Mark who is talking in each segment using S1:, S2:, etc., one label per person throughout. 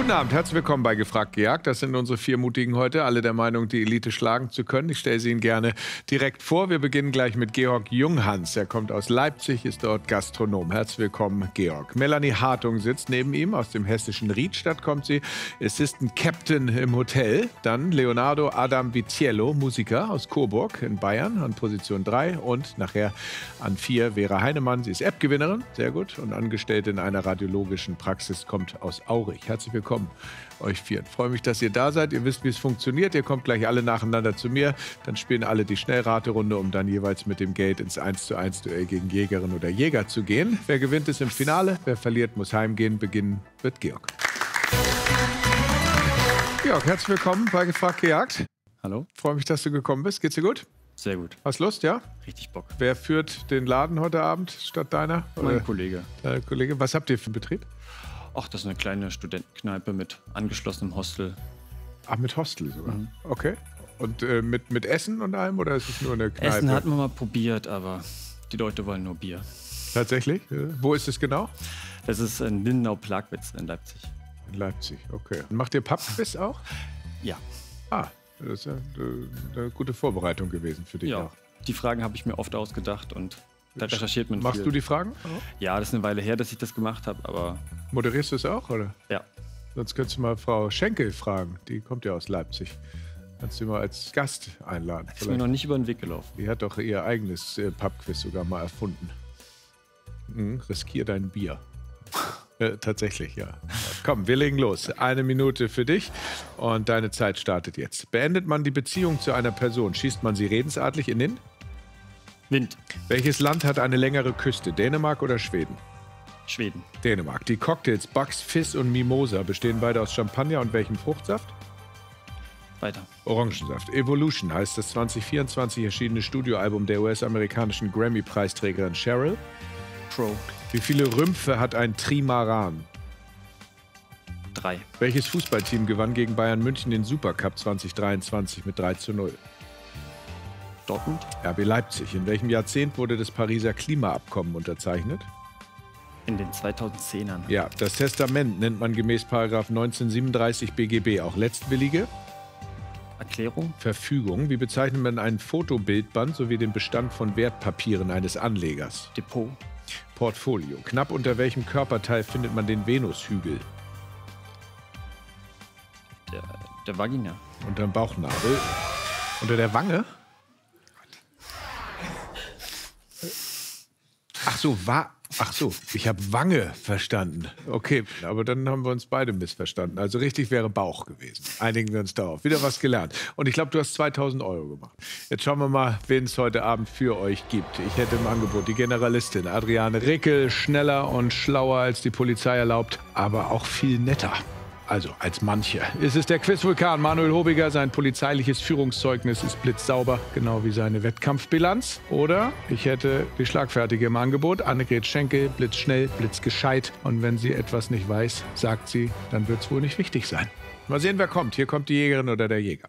S1: Guten Abend, herzlich willkommen bei Gefragt gejagt. Das sind unsere 4 Mutigen heute, alle der Meinung, die Elite schlagen zu können. Ich stelle sie Ihnen gerne direkt vor. Wir beginnen gleich mit Georg Junghans. Er kommt aus Leipzig, ist dort Gastronom. Herzlich willkommen, Georg. Melanie Hartung sitzt neben ihm. Aus dem hessischen Riedstadt kommt sie. Assistant Captain im Hotel. Dann Leonardo Adam Vitiello, Musiker aus Coburg in Bayern an Position 3. Und nachher an 4 Vera Heinemann. Sie ist App-Gewinnerin, sehr gut. Und Angestellte in einer radiologischen Praxis, kommt aus Aurich. Herzlich willkommen, euch 4. Ich freue mich, dass ihr da seid. Ihr wisst, wie es funktioniert. Ihr kommt gleich alle nacheinander zu mir. Dann spielen alle die Schnellraterunde, um dann jeweils mit dem Geld ins 1:1 Duell gegen Jägerin oder Jäger zu gehen. Wer gewinnt, ist im Finale. Wer verliert, muss heimgehen. Beginnen wird Georg. Georg, herzlich willkommen bei Gefragt gejagt.
S2: Hallo.
S1: Freue mich, dass du gekommen bist. Geht's dir gut?
S2: Sehr gut.
S1: Hast Lust, ja?
S2: Richtig Bock.
S1: Wer führt den Laden heute Abend statt deiner?
S2: Mein Kollege.
S1: Dein Kollege. Was habt ihr für einen Betrieb?
S2: Ach, das ist eine kleine Studentenkneipe mit angeschlossenem Hostel.
S1: Ach, mit Hostel sogar? Okay. Und mit Essen und allem, oder ist es nur eine Kneipe?
S2: Essen hatten wir mal probiert, aber die Leute wollen nur Bier.
S1: Tatsächlich? Wo ist es genau?
S2: Das ist in Lindenau-Plagwitz in Leipzig.
S1: In Leipzig, okay. Und macht ihr Pubquiz auch?
S2: Ja.
S1: Ah, das ist ja eine gute Vorbereitung gewesen für dich
S2: Ja,
S1: auch.
S2: die Fragen habe ich mir oft ausgedacht und da recherchiert man
S1: Machst
S2: viel.
S1: du die Fragen?
S2: Ja, das ist eine Weile her, dass ich das gemacht habe, aber
S1: Moderierst du es auch, oder?
S2: ja.
S1: Sonst könntest du mal Frau Schenkel fragen. Die kommt ja aus Leipzig. Kannst du mal als Gast einladen.
S2: Ist mir noch nicht über den Weg gelaufen.
S1: Die hat doch ihr eigenes Pubquiz sogar mal erfunden. Riskier dein Bier. Tatsächlich, ja. Komm, wir legen los. 1 Minute für dich und deine Zeit startet jetzt. Beendet man die Beziehung zu einer Person, schießt man sie redensartlich in den
S2: Wind.
S1: Welches Land hat eine längere Küste? Dänemark oder Schweden?
S2: Schweden.
S1: Dänemark. Die Cocktails Bucks, Fizz und Mimosa bestehen beide aus Champagner und welchem Fruchtsaft?
S2: Weiter.
S1: Orangensaft. Evolution heißt das 2024 erschienene Studioalbum der US-amerikanischen Grammy-Preisträgerin Cheryl.
S2: Pro.
S1: Wie viele Rümpfe hat ein Trimaran?
S2: 3.
S1: Welches Fußballteam gewann gegen Bayern München den Supercup 2023 mit 3:0?
S2: Dortmund.
S1: RB Leipzig. In welchem Jahrzehnt wurde das Pariser Klimaabkommen unterzeichnet?
S2: In den 2010ern.
S1: Ja, das Testament nennt man gemäß § 1937 BGB auch letztwillige
S2: Erklärung.
S1: Verfügung. Wie bezeichnet man einen Fotobildband sowie den Bestand von Wertpapieren eines Anlegers?
S2: Depot.
S1: Portfolio. Knapp unter welchem Körperteil findet man den Venushügel?
S2: Der Vagina.
S1: Unterm Bauchnabel. Unter der Wange? Ach so, ich habe Wange verstanden. Okay, aber dann haben wir uns beide missverstanden. Also richtig wäre Bauch gewesen. Einigen wir uns darauf. Wieder was gelernt. Und ich glaube, du hast 2.000 € gemacht. Jetzt schauen wir mal, wen es heute Abend für euch gibt. Ich hätte im Angebot die Generalistin Adriane Rickel, schneller und schlauer als die Polizei erlaubt, aber auch viel netter. Also als manche. Es ist der Quizvulkan Manuel Hobiger. Sein polizeiliches Führungszeugnis ist blitzsauber, genau wie seine Wettkampfbilanz. Oder ich hätte die Schlagfertige im Angebot. Annegret Schenkel, blitzschnell, blitzgescheit. Und wenn sie etwas nicht weiß, sagt sie, dann wird es wohl nicht wichtig sein. Mal sehen, wer kommt. Hier kommt die Jägerin oder der Jäger.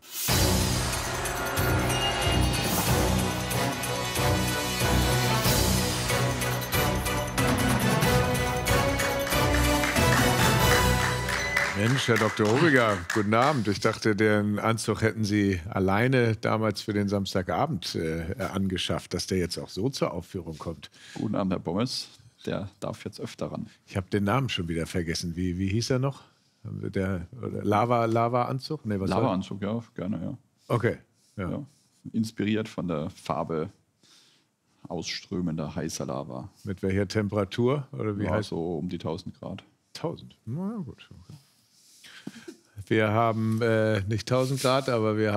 S1: Mensch, Herr Dr. Hobiger, guten Abend. Ich dachte, den Anzug hätten Sie alleine damals für den Samstagabend angeschafft, dass der jetzt auch so zur Aufführung kommt.
S3: Guten Abend, Herr Bommes. Der darf jetzt öfter ran.
S1: Ich habe den Namen schon wieder vergessen. Wie hieß er noch? Der Lava-Anzug? Nee,
S3: Lava-Anzug, ja, gerne, ja.
S1: Okay.
S3: Ja. Inspiriert von der Farbe ausströmender heißer Lava.
S1: Mit welcher Temperatur? Oder wie heißt
S3: so um die 1000 Grad.
S1: 1000? Na gut. Okay. Wir haben nicht 1000 Grad, aber wir